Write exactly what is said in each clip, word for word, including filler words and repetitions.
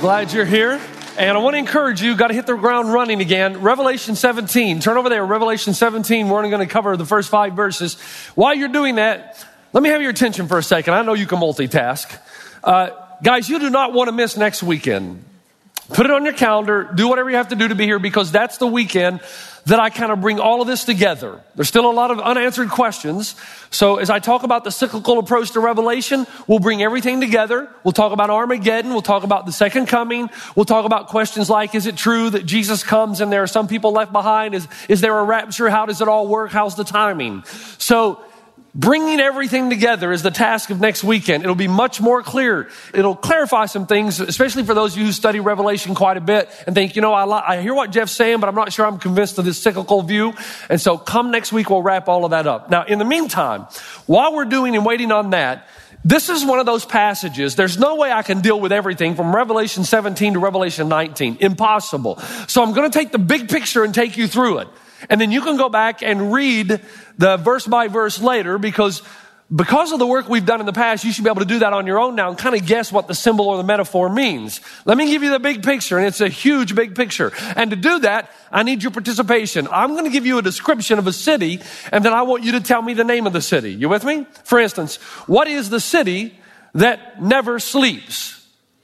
Glad you're here. And I want to encourage you, got to hit the ground running again. Revelation seventeen. Turn over there, Revelation seventeen. We're only going to cover the first five verses. While you're doing that, let me have your attention for a second. I know you can multitask. Uh, guys, you do not want to miss next weekend. Put it on your calendar. Do whatever you have to do to be here, because that's the weekend that I kind of bring all of this together. There's still a lot of unanswered questions. So as I talk about the cyclical approach to Revelation, we'll bring everything together. We'll talk about Armageddon. We'll talk about the second coming. We'll talk about questions like, is it true that Jesus comes and there are some people left behind? Is, is there a rapture? How does it all work? How's the timing? So bringing everything together is the task of next weekend. It'll be much more clear. It'll clarify some things, especially for those of you who study Revelation quite a bit and think, you know, I, li- I hear what Jeff's saying, but I'm not sure I'm convinced of this cyclical view. And so come next week, we'll wrap all of that up. Now, in the meantime, while we're doing and waiting on that, this is one of those passages. There's no way I can deal with everything from Revelation seventeen to Revelation nineteen. Impossible. So I'm going to take the big picture and take you through it. And then you can go back and read the verse by verse later, because because of the work we've done in the past, you should be able to do that on your own now and kind of guess what the symbol or the metaphor means. Let me give you the big picture, and it's a huge big picture. And to do that, I need your participation. I'm going to give you a description of a city, and then I want you to tell me the name of the city. You with me? For instance, what is the city that never sleeps?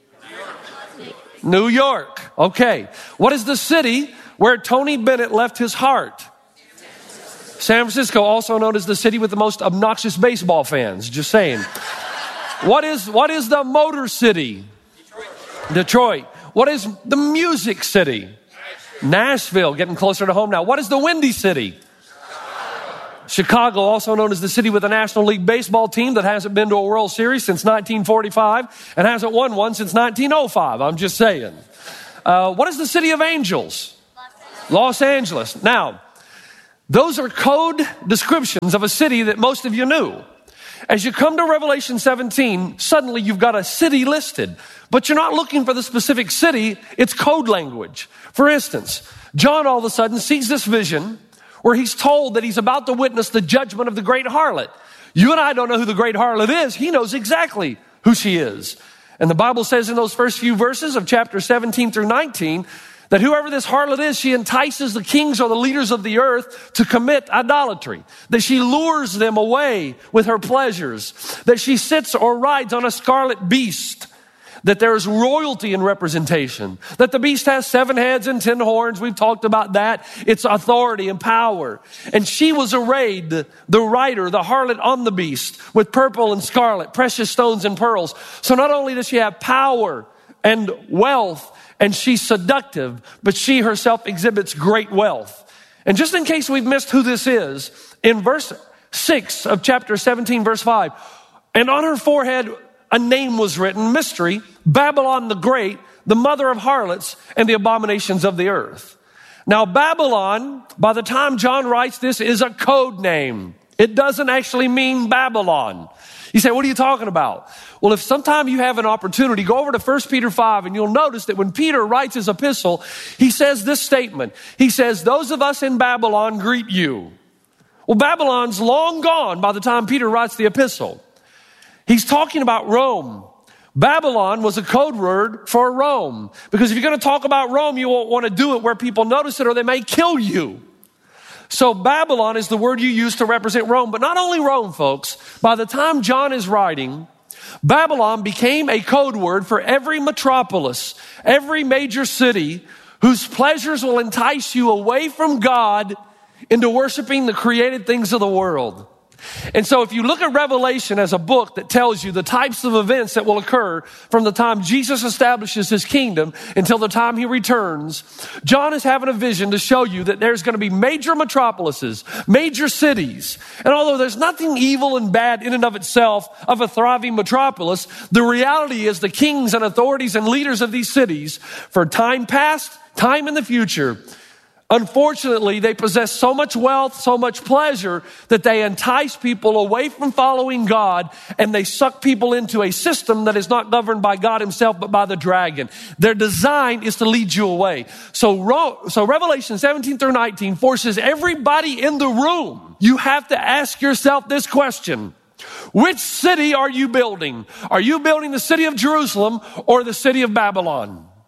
New York. Okay. What is the city where Tony Bennett left his heart? San Francisco, also known as the city with the most obnoxious baseball fans. Just saying. What is, what is the Motor City? Detroit. Detroit. What is the Music City? Nashville. Nashville, getting closer to home now. What is the Windy City? Chicago. Chicago, also known as the city with a National League baseball team that hasn't been to a World Series since nineteen forty-five and hasn't won one since nineteen oh five. I'm just saying. Uh, what is the city of angels? Los Angeles. Now, those are code descriptions of a city that most of you knew. As you come to Revelation seventeen, suddenly you've got a city listed, but you're not looking for the specific city. It's code language. For instance, John all of a sudden sees this vision where he's told that he's about to witness the judgment of the great harlot. You and I don't know who the great harlot is. He knows exactly who she is. And the Bible says in those first few verses of chapter seventeen through nineteen, that whoever this harlot is, she entices the kings or the leaders of the earth to commit idolatry. That she lures them away with her pleasures. That she sits or rides on a scarlet beast. That there is royalty in representation. That the beast has seven heads and ten horns. We've talked about that. It's authority and power. And she was arrayed, the rider, the harlot on the beast, with purple and scarlet, precious stones and pearls. So not only does she have power and wealth, and she's seductive, but she herself exhibits great wealth. And just in case we've missed who this is, in verse six of chapter seventeen, verse five, and on her forehead a name was written, mystery, Babylon the Great, the mother of harlots and the abominations of the earth. Now, Babylon, by the time John writes this, is a code name. It doesn't actually mean Babylon. You say, what are you talking about? Well, if sometime you have an opportunity, go over to First Peter five and you'll notice that when Peter writes his epistle, he says this statement. He says, those of us in Babylon greet you. Well, Babylon's long gone by the time Peter writes the epistle. He's talking about Rome. Babylon was a code word for Rome. Because if you're going to talk about Rome, you won't want to do it where people notice it or they may kill you. So Babylon is the word you use to represent Rome. But not only Rome, folks. By the time John is writing, Babylon became a code word for every metropolis, every major city whose pleasures will entice you away from God into worshiping the created things of the world. And so if you look at Revelation as a book that tells you the types of events that will occur from the time Jesus establishes his kingdom until the time he returns, John is having a vision to show you that there's going to be major metropolises, major cities. And although there's nothing evil and bad in and of itself of a thriving metropolis, the reality is the kings and authorities and leaders of these cities, for time past, time in the future, unfortunately, they possess so much wealth, so much pleasure that they entice people away from following God, and they suck people into a system that is not governed by God himself, but by the dragon. Their design is to lead you away. So, so Revelation seventeen through nineteen forces everybody in the room. You have to ask yourself this question. Which city are you building? Are you building the city of Jerusalem or the city of Babylon?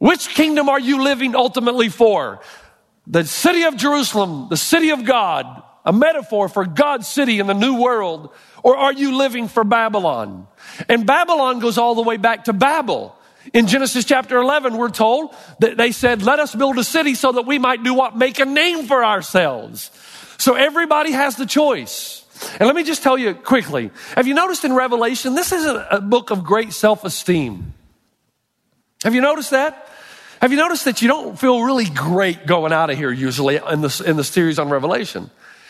Which kingdom are you living ultimately for? The city of Jerusalem, the city of God, a metaphor for God's city in the new world, or are you living for Babylon? And Babylon goes all the way back to Babel. In Genesis chapter eleven, we're told that they said, let us build a city so that we might do what? Make a name for ourselves. So everybody has the choice. And let me just tell you quickly, have you noticed in Revelation, this isn't a book of great self-esteem. Have you noticed that? Have you noticed that you don't feel really great going out of here usually in the, in the series on Revelation?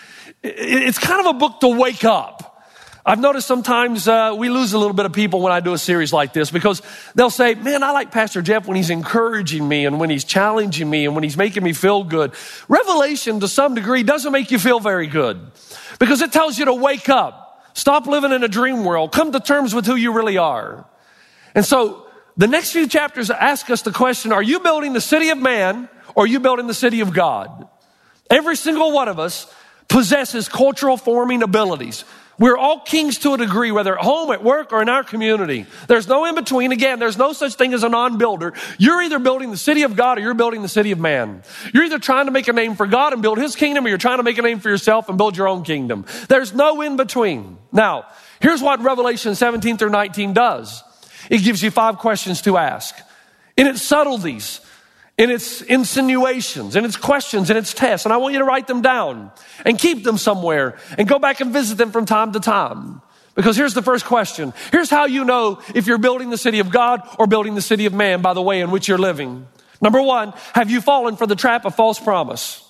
It's kind of a book to wake up. I've noticed sometimes uh, we lose a little bit of people when I do a series like this because they'll say, man, I like Pastor Jeff when he's encouraging me and when he's challenging me and when he's making me feel good. Revelation, to some degree, doesn't make you feel very good because it tells you to wake up, stop living in a dream world, come to terms with who you really are. And so the next few chapters ask us the question, are you building the city of man or are you building the city of God? Every single one of us possesses cultural forming abilities. We're all kings to a degree, whether at home, at work, or in our community. There's no in between. Again, there's no such thing as a non-builder. You're either building the city of God or you're building the city of man. You're either trying to make a name for God and build his kingdom or you're trying to make a name for yourself and build your own kingdom. There's no in between. Now, here's what Revelation seventeen through nineteen does. It gives you five questions to ask. In its subtleties, in its insinuations, in its questions, in its tests. And I want you to write them down and keep them somewhere and go back and visit them from time to time. Because here's the first question. Here's how you know if you're building the city of God or building the city of man by the way in which you're living. Number one, have you fallen for the trap of false promise?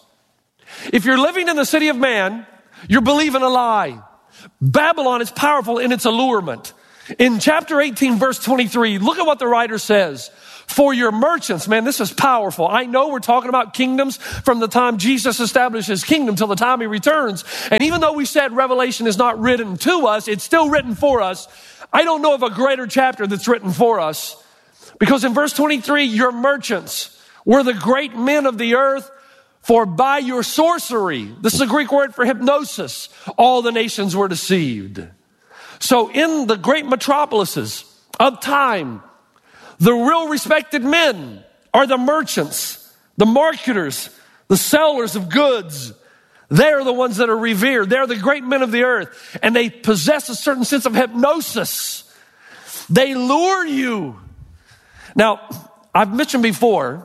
If you're living in the city of man, you're believing a lie. Babylon is powerful in its allurement. In chapter eighteen, verse twenty-three, look at what the writer says. For your merchants, man, this is powerful. I know we're talking about kingdoms from the time Jesus established his kingdom till the time he returns. And even though we said Revelation is not written to us, it's still written for us. I don't know of a greater chapter that's written for us. Because in verse twenty-three, your merchants were the great men of the earth, for by your sorcery, this is a Greek word for hypnosis, all the nations were deceived. So in the great metropolises of time, the real respected men are the merchants, the marketers, the sellers of goods. They're the ones that are revered. They're the great men of the earth. And they possess a certain sense of hypnosis. They lure you. Now, I've mentioned before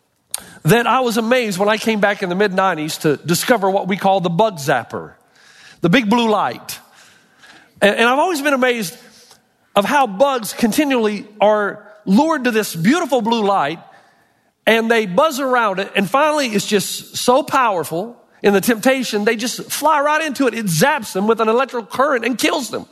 that I was amazed when I came back in the mid nineties to discover what we call the bug zapper, the big blue light. And, and I've always been amazed of how bugs continually are lured to this beautiful blue light and they buzz around it. And finally, it's just so powerful in the temptation, they just fly right into it. It zaps them with an electrical current and kills them.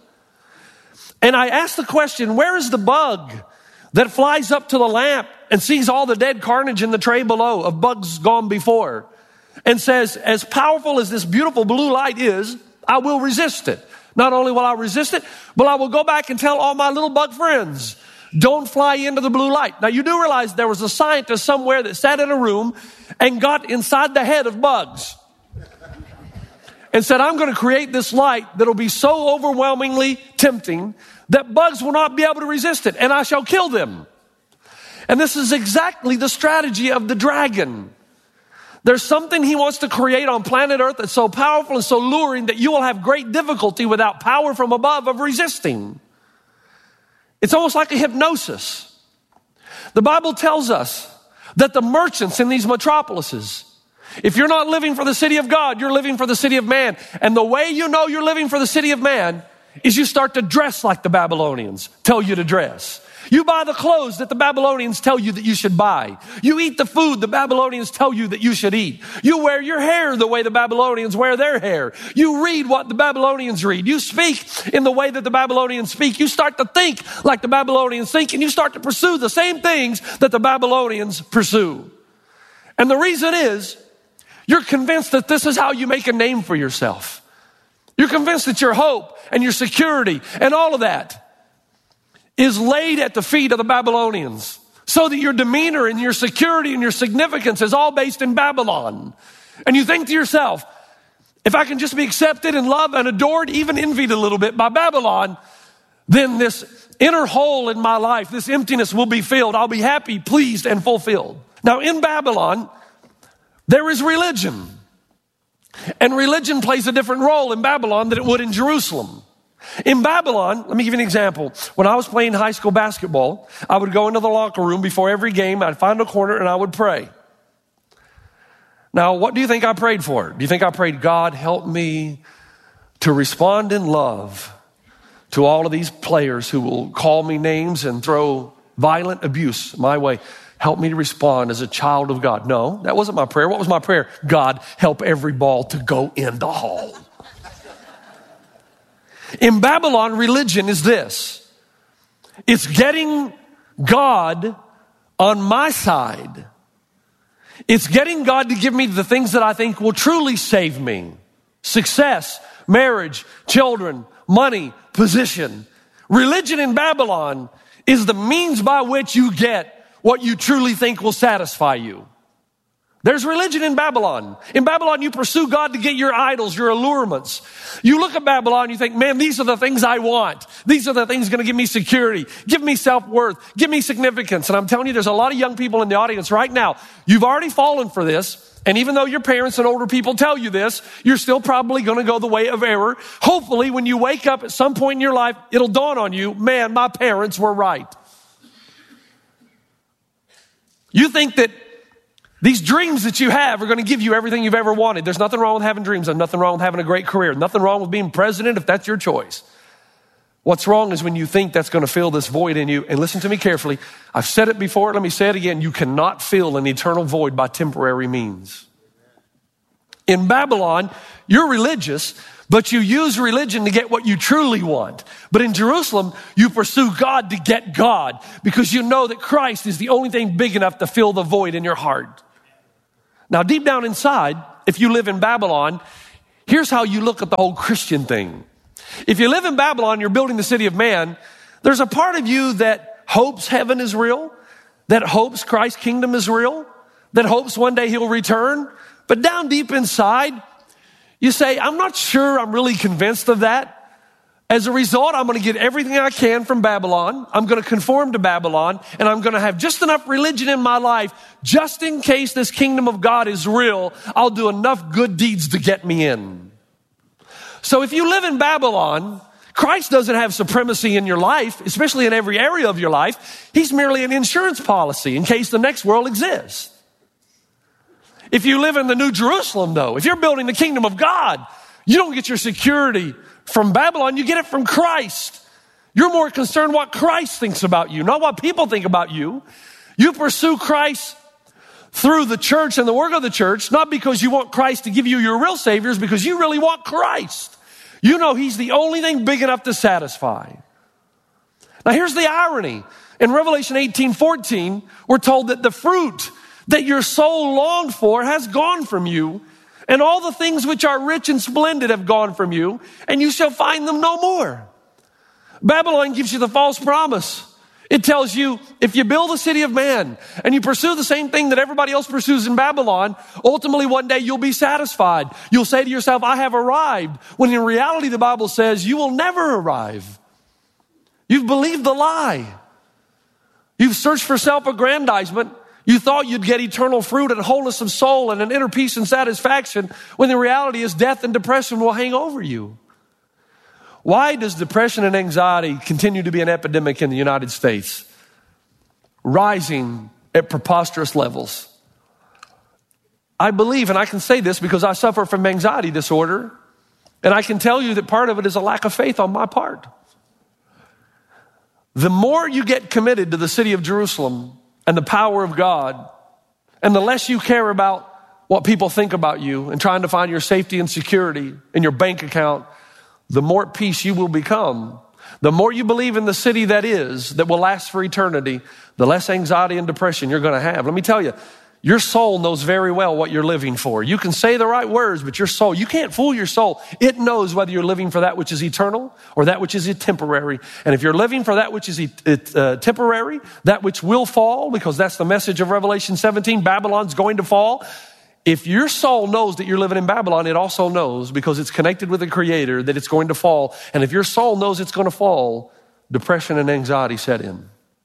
And I asked the question, where is the bug that flies up to the lamp and sees all the dead carnage in the tray below of bugs gone before and says, as powerful as this beautiful blue light is, I will resist it. Not only will I resist it, but I will go back and tell all my little bug friends, don't fly into the blue light. Now, you do realize there was a scientist somewhere that sat in a room and got inside the head of bugs and said, I'm going to create this light that'll be so overwhelmingly tempting that bugs will not be able to resist it, and I shall kill them. And this is exactly the strategy of the dragon. There's something he wants to create on planet Earth that's so powerful and so luring that you will have great difficulty without power from above of resisting. It's almost like a hypnosis. The Bible tells us that the merchants in these metropolises, if you're not living for the city of God, you're living for the city of man. And the way you know you're living for the city of man is you start to dress like the Babylonians tell you to dress. You buy the clothes that the Babylonians tell you that you should buy. You eat the food the Babylonians tell you that you should eat. You wear your hair the way the Babylonians wear their hair. You read what the Babylonians read. You speak in the way that the Babylonians speak. You start to think like the Babylonians think, and you start to pursue the same things that the Babylonians pursue. And the reason is, you're convinced that this is how you make a name for yourself. You're convinced that your hope and your security and all of that is laid at the feet of the Babylonians, so that your demeanor and your security and your significance is all based in Babylon. And you think to yourself, if I can just be accepted and loved and adored, even envied a little bit by Babylon, then this inner hole in my life, this emptiness will be filled. I'll be happy, pleased, and fulfilled. Now in Babylon, there is religion. And religion plays a different role in Babylon than it would in Jerusalem. In Babylon, let me give you an example. When I was playing high school basketball, I would go into the locker room before every game. I'd find a corner and I would pray. Now, what do you think I prayed for? Do you think I prayed, God, help me to respond in love to all of these players who will call me names and throw violent abuse my way? Help me to respond as a child of God. No, that wasn't my prayer. What was my prayer? God, help every ball to go in the hole. In Babylon, religion is this. It's getting God on my side. It's getting God to give me the things that I think will truly save me. Success, marriage, children, money, position. Religion in Babylon is the means by which you get what you truly think will satisfy you. There's religion in Babylon. In Babylon, you pursue God to get your idols, your allurements. You look at Babylon, you think, man, these are the things I want. These are the things going to give me security, give me self-worth, give me significance. And I'm telling you, there's a lot of young people in the audience right now. You've already fallen for this. And even though your parents and older people tell you this, you're still probably going to go the way of error. Hopefully, when you wake up at some point in your life, it'll dawn on you, man, my parents were right. You think that these dreams that you have are going to give you everything you've ever wanted. There's nothing wrong with having dreams. There's nothing wrong with having a great career. Nothing wrong with being president if that's your choice. What's wrong is when you think that's going to fill this void in you. And listen to me carefully. I've said it before. Let me say it again. You cannot fill an eternal void by temporary means. In Babylon, you're religious, but you use religion to get what you truly want. But in Jerusalem, you pursue God to get God because you know that Christ is the only thing big enough to fill the void in your heart. Now, deep down inside, if you live in Babylon, here's how you look at the whole Christian thing. If you live in Babylon, you're building the city of man, there's a part of you that hopes heaven is real, that hopes Christ's kingdom is real, that hopes one day he'll return. But down deep inside, you say, I'm not sure I'm really convinced of that. As a result, I'm going to get everything I can from Babylon. I'm going to conform to Babylon, and I'm going to have just enough religion in my life, just in case this kingdom of God is real. I'll do enough good deeds to get me in. So if you live in Babylon, Christ doesn't have supremacy in your life, especially in every area of your life. He's merely an insurance policy in case the next world exists. If you live in the New Jerusalem, though, if you're building the kingdom of God, you don't get your security from Babylon, you get it from Christ. You're more concerned what Christ thinks about you, not what people think about you. You pursue Christ through the church and the work of the church, not because you want Christ to give you your real saviors, because you really want Christ. You know he's the only thing big enough to satisfy. Now here's the irony. In Revelation eighteen fourteen, we're told that the fruit that your soul longed for has gone from you, and all the things which are rich and splendid have gone from you, and you shall find them no more. Babylon gives you the false promise. It tells you if you build a city of man and you pursue the same thing that everybody else pursues in Babylon, ultimately one day you'll be satisfied. You'll say to yourself, I have arrived. When in reality the Bible says you will never arrive. You've believed the lie. You've searched for self-aggrandizement. You thought you'd get eternal fruit and wholeness of soul and an inner peace and satisfaction, when the reality is death and depression will hang over you. Why does depression and anxiety continue to be an epidemic in the United States? Rising at preposterous levels. I believe, and I can say this because I suffer from anxiety disorder, and I can tell you that part of it is a lack of faith on my part. The more you get committed to the city of Jerusalem and the power of God, and the less you care about what people think about you and trying to find your safety and security in your bank account, the more at peace you will become. The more you believe in the city that is, that will last for eternity, the less anxiety and depression you're going to have. Let me tell you, your soul knows very well what you're living for. You can say the right words, but your soul, you can't fool your soul. It knows whether you're living for that which is eternal or that which is temporary. And if you're living for that which is uh, temporary, that which will fall, because that's the message of Revelation seventeen, Babylon's going to fall. If your soul knows that you're living in Babylon, it also knows, because it's connected with the Creator, that it's going to fall. And if your soul knows it's going to fall, depression and anxiety set in?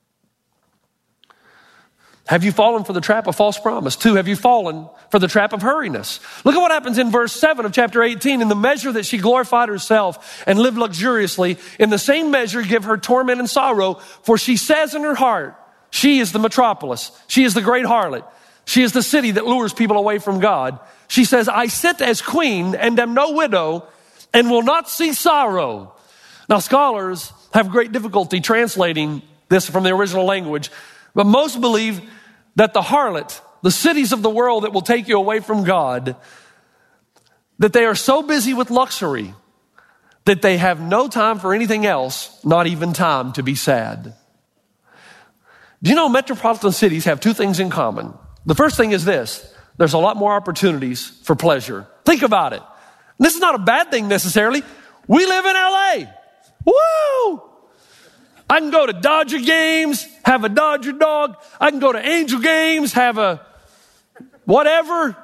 Have you fallen for the trap of false promise? Two, have you fallen for the trap of hurriness? Look at what happens in verse seven of chapter eighteen. In the measure that she glorified herself and lived luxuriously, in the same measure give her torment and sorrow. For she says in her heart, she is the metropolis. She is the great harlot. She is the city that lures people away from God. She says, I sit as queen and am no widow and will not see sorrow. Now, scholars have great difficulty translating this from the original language, but most believe that the harlot, the cities of the world that will take you away from God, that they are so busy with luxury that they have no time for anything else, not even time to be sad. Do you know metropolitan cities have two things in common? The first thing is this: there's a lot more opportunities for pleasure. Think about it. This is not a bad thing necessarily. We live in L A. Woo! I can go to Dodger games, have a Dodger dog. I can go to Angel games, have a whatever.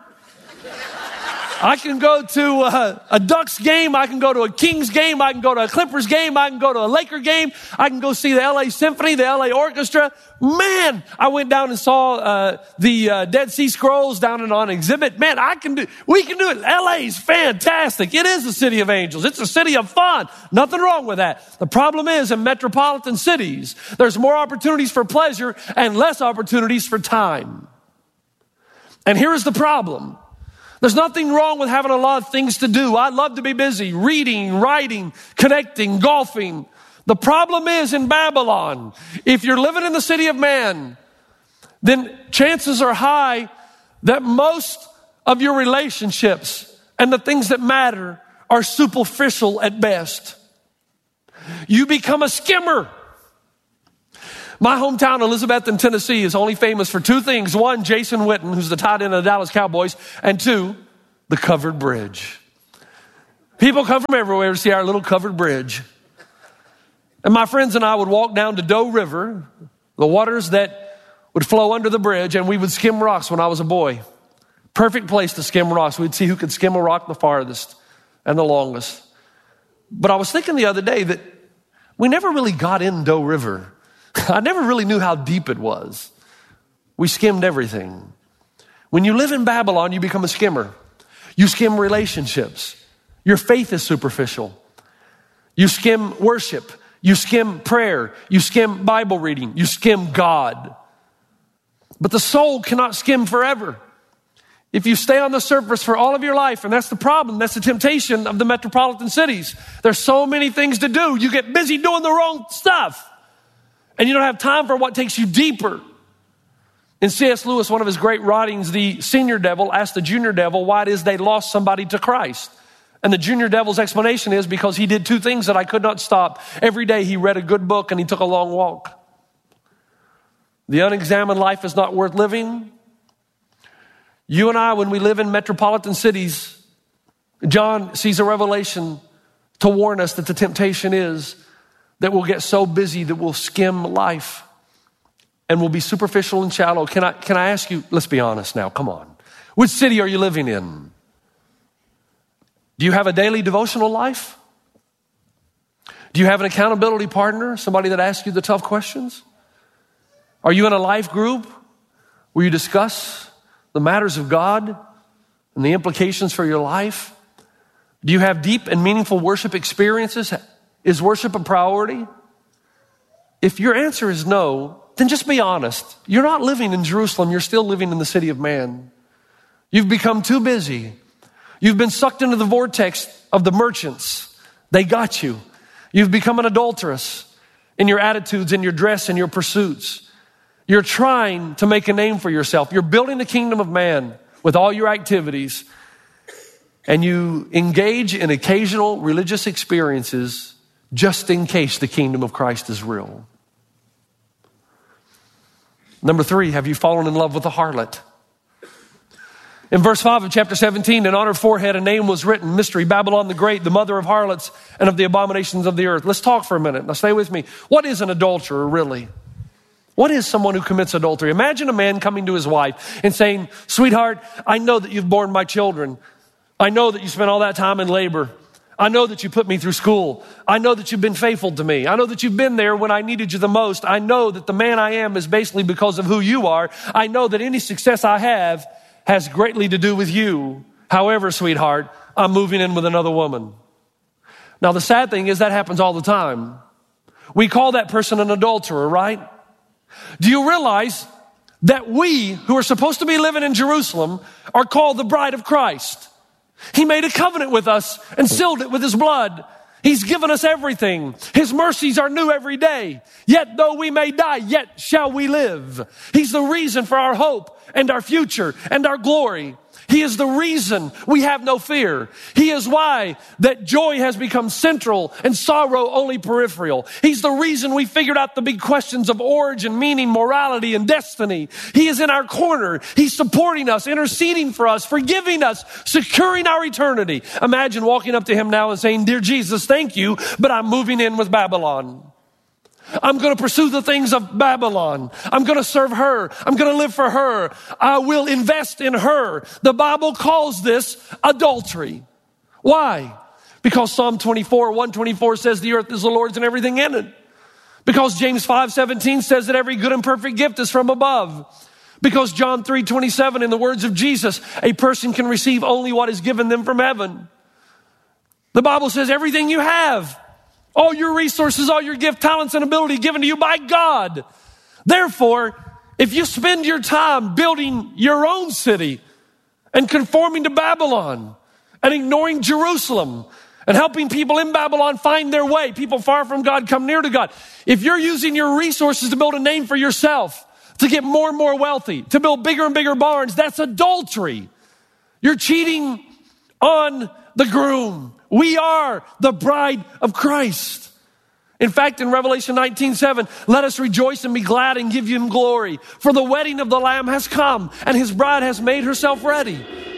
I can go to a, a Ducks game. I can go to a Kings game. I can go to a Clippers game. I can go to a Laker game. I can go see the L A Symphony, the L A Orchestra. Man, I went down and saw uh, the uh, Dead Sea Scrolls down and on exhibit. Man, I can do, we can do it. L A is fantastic. It is a city of angels. It's a city of fun. Nothing wrong with that. The problem is in metropolitan cities, there's more opportunities for pleasure and less opportunities for time. And here is the problem. There's nothing wrong with having a lot of things to do. I love to be busy, reading, writing, connecting, golfing. The problem is in Babylon, if you're living in the city of man, then chances are high that most of your relationships and the things that matter are superficial at best. You become a skimmer. My hometown, Elizabethton, Tennessee, is only famous for two things. One, Jason Witten, who's the tight end of the Dallas Cowboys. And two, the covered bridge. People come from everywhere to see our little covered bridge. And my friends and I would walk down to Doe River, the waters that would flow under the bridge, and we would skim rocks when I was a boy. Perfect place to skim rocks. We'd see who could skim a rock the farthest and the longest. But I was thinking the other day that we never really got in Doe River. I never really knew how deep it was. We skimmed everything. When you live in Babylon, you become a skimmer. You skim relationships. Your faith is superficial. You skim worship. You skim prayer. You skim Bible reading. You skim God. But the soul cannot skim forever. If you stay on the surface for all of your life, and that's the problem, that's the temptation of the metropolitan cities. There's so many things to do. You get busy doing the wrong stuff. And you don't have time for what takes you deeper. In C S Lewis, one of his great writings, the senior devil asked the junior devil why it is they lost somebody to Christ. And the junior devil's explanation is because he did two things that I could not stop. Every day he read a good book and he took a long walk. The unexamined life is not worth living. You and I, when we live in metropolitan cities, John sees a revelation to warn us that the temptation is that we'll get so busy that we'll skim life and we'll be superficial and shallow. Can I, can I ask you, let's be honest now, come on. Which city are you living in? Do you have a daily devotional life? Do you have an accountability partner, somebody that asks you the tough questions? Are you in a life group where you discuss the matters of God and the implications for your life? Do you have deep and meaningful worship experiences? Is worship a priority? If your answer is no, then just be honest. You're not living in Jerusalem. You're still living in the city of man. You've become too busy. You've been sucked into the vortex of the merchants. They got you. You've become an adulteress in your attitudes, in your dress, in your pursuits. You're trying to make a name for yourself. You're building the kingdom of man with all your activities. And you engage in occasional religious experiences just in case the kingdom of Christ is real. Number three, have you fallen in love with a harlot? In verse five of chapter seventeen, and on her forehead a name was written, Mystery, Babylon the Great, the mother of harlots and of the abominations of the earth. Let's talk for a minute. Now stay with me. What is an adulterer really? What is someone who commits adultery? Imagine a man coming to his wife and saying, sweetheart, I know that you've borne my children. I know that you spent all that time in labor. I know that you put me through school. I know that you've been faithful to me. I know that you've been there when I needed you the most. I know that the man I am is basically because of who you are. I know that any success I have has greatly to do with you. However, sweetheart, I'm moving in with another woman. Now, the sad thing is that happens all the time. We call that person an adulterer, right? Do you realize that we, who are supposed to be living in Jerusalem, are called the bride of Christ? He made a covenant with us and sealed it with his blood. He's given us everything. His mercies are new every day. Yet though we may die, yet shall we live. He's the reason for our hope and our future and our glory. He is the reason we have no fear. He is why that joy has become central and sorrow only peripheral. He's the reason we figured out the big questions of origin, meaning, morality, and destiny. He is in our corner. He's supporting us, interceding for us, forgiving us, securing our eternity. Imagine walking up to him now and saying, "Dear Jesus, thank you, but I'm moving in with Babylon. I'm going to pursue the things of Babylon. I'm going to serve her. I'm going to live for her. I will invest in her." The Bible calls this adultery. Why? Because Psalm twenty-four, one twenty-four says the earth is the Lord's and everything in it. Because James five seventeen says that every good and perfect gift is from above. Because John three twenty-seven, in the words of Jesus, a person can receive only what is given them from heaven. The Bible says everything you have, all your resources, all your gift, talents, and ability given to you by God. Therefore, if you spend your time building your own city and conforming to Babylon and ignoring Jerusalem and helping people in Babylon find their way, people far from God come near to God. If you're using your resources to build a name for yourself, to get more and more wealthy, to build bigger and bigger barns, that's adultery. You're cheating on the groom. We are the bride of Christ. In fact, in Revelation nineteen seven, let us rejoice and be glad and give him glory. For the wedding of the Lamb has come, and his bride has made herself ready.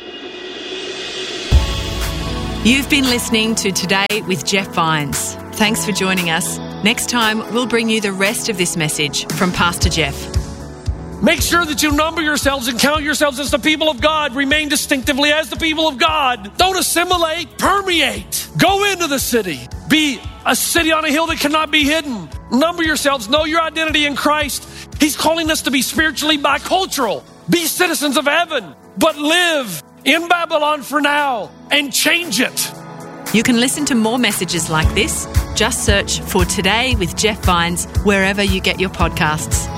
You've been listening to Today with Jeff Vines. Thanks for joining us. Next time, we'll bring you the rest of this message from Pastor Jeff. Make sure that you number yourselves and count yourselves as the people of God. Remain distinctively as the people of God. Don't assimilate, permeate. Go into the city. Be a city on a hill that cannot be hidden. Number yourselves. Know your identity in Christ. He's calling us to be spiritually bicultural. Be citizens of heaven, but live in Babylon for now and change it. You can listen to more messages like this. Just search for Today with Jeff Vines wherever you get your podcasts.